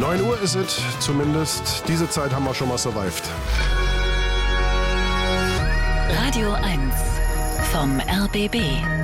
9 Uhr ist es, zumindest diese Zeit haben wir schon mal survived. Radio 1 vom RBB.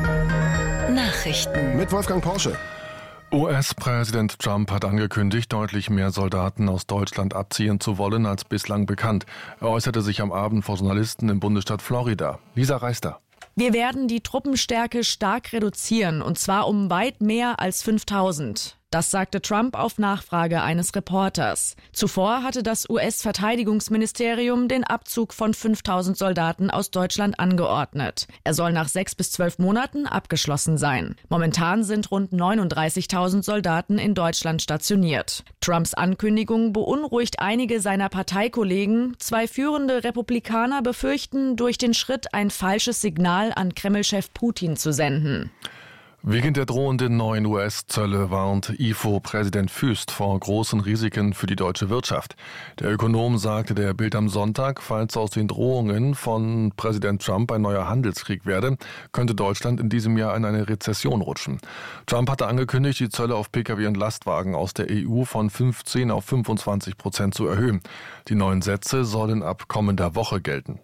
Nachrichten mit Wolfgang Porsche. US-Präsident Trump hat angekündigt, deutlich mehr Soldaten aus Deutschland abziehen zu wollen als bislang bekannt. Er äußerte sich am Abend vor Journalisten im Bundesstaat Florida. Lisa Reister. Wir werden die Truppenstärke stark reduzieren, und zwar um weit mehr als 5.000. Das sagte Trump auf Nachfrage eines Reporters. Zuvor hatte das US-Verteidigungsministerium den Abzug von 5.000 Soldaten aus Deutschland angeordnet. Er soll nach 6 bis 12 Monaten abgeschlossen sein. Momentan sind rund 39.000 Soldaten in Deutschland stationiert. Trumps Ankündigung beunruhigt einige seiner Parteikollegen. 2 führende Republikaner befürchten, durch den Schritt ein falsches Signal an Kreml-Chef Putin zu senden. Wegen der drohenden neuen US-Zölle warnt IFO-Präsident Füst vor großen Risiken für die deutsche Wirtschaft. Der Ökonom sagte der Bild am Sonntag, falls aus den Drohungen von Präsident Trump ein neuer Handelskrieg werde, könnte Deutschland in diesem Jahr in eine Rezession rutschen. Trump hatte angekündigt, die Zölle auf Pkw und Lastwagen aus der EU von 15 auf 25% zu erhöhen. Die neuen Sätze sollen ab kommender Woche gelten.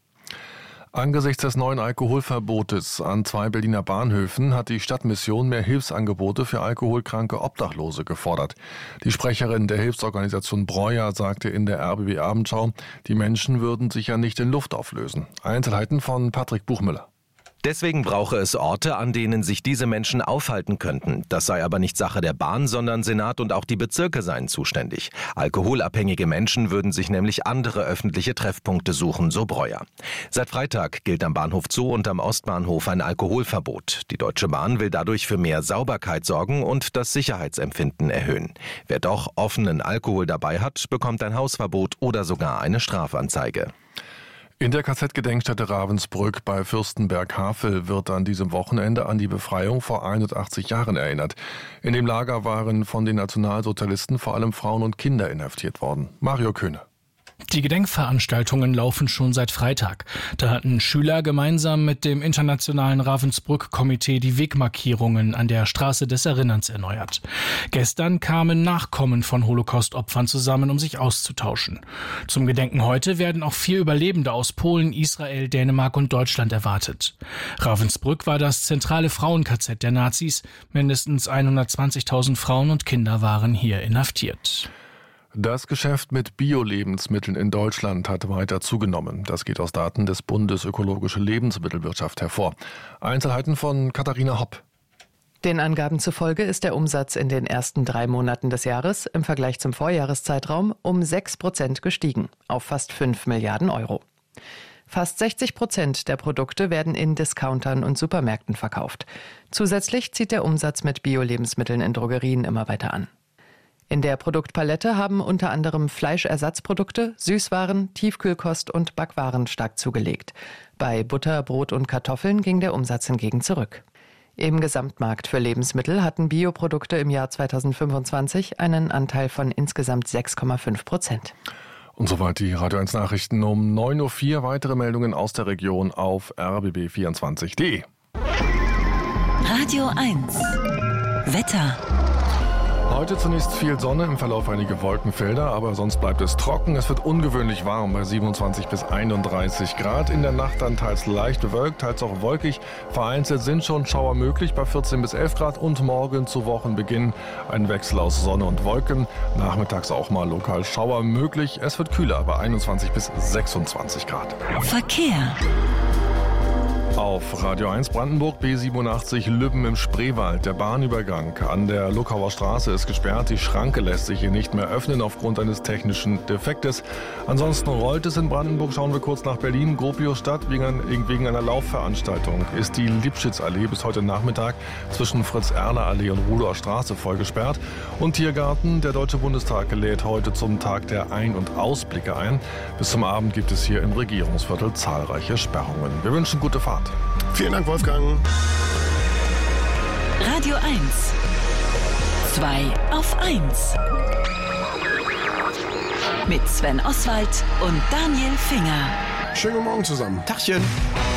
Angesichts des neuen Alkoholverbotes an 2 Berliner Bahnhöfen hat die Stadtmission mehr Hilfsangebote für alkoholkranke Obdachlose gefordert. Die Sprecherin der Hilfsorganisation Breuer sagte in der RBB Abendschau, die Menschen würden sich ja nicht in Luft auflösen. Einzelheiten von Patrick Buchmüller. Deswegen brauche es Orte, an denen sich diese Menschen aufhalten könnten. Das sei aber nicht Sache der Bahn, sondern Senat und auch die Bezirke seien zuständig. Alkoholabhängige Menschen würden sich nämlich andere öffentliche Treffpunkte suchen, so Breuer. Seit Freitag gilt am Bahnhof Zoo und am Ostbahnhof ein Alkoholverbot. Die Deutsche Bahn will dadurch für mehr Sauberkeit sorgen und das Sicherheitsempfinden erhöhen. Wer doch offenen Alkohol dabei hat, bekommt ein Hausverbot oder sogar eine Strafanzeige. In der KZ-Gedenkstätte Ravensbrück bei Fürstenberg-Havel wird an diesem Wochenende an die Befreiung vor 81 Jahren erinnert. In dem Lager waren von den Nationalsozialisten vor allem Frauen und Kinder inhaftiert worden. Mario Köhne. Die Gedenkveranstaltungen laufen schon seit Freitag. Da hatten Schüler gemeinsam mit dem internationalen Ravensbrück-Komitee die Wegmarkierungen an der Straße des Erinnerns erneuert. Gestern kamen Nachkommen von Holocaust-Opfern zusammen, um sich auszutauschen. Zum Gedenken heute werden auch 4 Überlebende aus Polen, Israel, Dänemark und Deutschland erwartet. Ravensbrück war das zentrale Frauen-KZ der Nazis. Mindestens 120.000 Frauen und Kinder waren hier inhaftiert. Das Geschäft mit Bio-Lebensmitteln in Deutschland hat weiter zugenommen. Das geht aus Daten des Bundes Ökologische Lebensmittelwirtschaft hervor. Einzelheiten von Katharina Hopp. Den Angaben zufolge ist der Umsatz in den ersten 3 Monaten des Jahres im Vergleich zum Vorjahreszeitraum um 6% gestiegen, auf fast 5 Milliarden Euro. Fast 60% der Produkte werden in Discountern und Supermärkten verkauft. Zusätzlich zieht der Umsatz mit Bio-Lebensmitteln in Drogerien immer weiter an. In der Produktpalette haben unter anderem Fleischersatzprodukte, Süßwaren, Tiefkühlkost und Backwaren stark zugelegt. Bei Butter, Brot und Kartoffeln ging der Umsatz hingegen zurück. Im Gesamtmarkt für Lebensmittel hatten Bioprodukte im Jahr 2025 einen Anteil von insgesamt 6,5%. Und soweit die Radio 1 Nachrichten um 9.04 Uhr. Weitere Meldungen aus der Region auf rbb24.de. Radio 1 Wetter. Heute zunächst viel Sonne, im Verlauf einige Wolkenfelder, aber sonst bleibt es trocken. Es wird ungewöhnlich warm bei 27 bis 31 Grad. In der Nacht dann teils leicht bewölkt, teils auch wolkig. Vereinzelt sind schon Schauer möglich bei 14 bis 11 Grad und morgen zu Wochenbeginn ein Wechsel aus Sonne und Wolken. Nachmittags auch mal lokal Schauer möglich. Es wird kühler bei 21 bis 26 Grad. Verkehr. Auf Radio 1 Brandenburg B87 Lübben im Spreewald. Der Bahnübergang an der Luckauer Straße ist gesperrt. Die Schranke lässt sich hier nicht mehr öffnen aufgrund eines technischen Defektes. Ansonsten rollt es in Brandenburg. Schauen wir kurz nach Berlin. Gropiusstadt wegen einer Laufveranstaltung ist die Lipschitzallee bis heute Nachmittag zwischen Fritz-Erler-Allee und Rudower Straße voll gesperrt. Und Tiergarten, der Deutsche Bundestag lädt heute zum Tag der Ein- und Ausblicke ein. Bis zum Abend gibt es hier im Regierungsviertel zahlreiche Sperrungen. Wir wünschen gute Fahrt. Vielen Dank, Wolfgang. Radio 1 2 auf 1 mit Sven Oswald und Daniel Finger. Schönen guten Morgen zusammen. Tachchen.